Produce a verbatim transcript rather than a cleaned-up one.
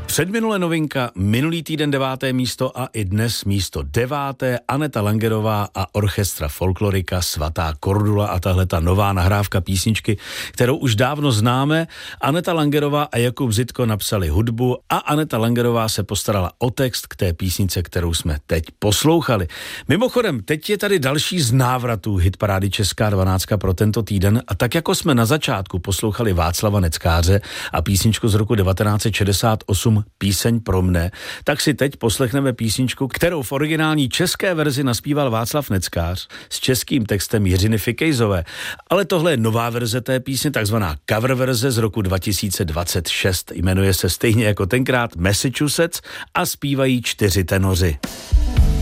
Předminulé novinka, minulý týden deváté místo a i dnes místo deváté Aneta Langerová a orchestra Folklorika Svatá Kordula a tahle ta nová nahrávka písničky, kterou už dávno známe. Aneta Langerová a Jakub Zitko napsali hudbu a Aneta Langerová se postarala o text k té písnice, kterou jsme teď poslouchali. Mimochodem, teď je tady další z návratů hitparády Česká dvanáctka pro tento týden a tak jako jsme na začátku poslouchali Václava Neckáře a písničku z roku devatenáct set šedesát osm Píseň pro mne, tak si teď poslechneme písničku, kterou v originální české verzi naspíval Václav Neckář s českým textem Jiřiny Fikejzové. Ale tohle je nová verze té písně, takzvaná cover verze z roku dva tisíce dvacet šest. Jmenuje se stejně jako tenkrát Massachusetts a zpívají čtyři tenoři.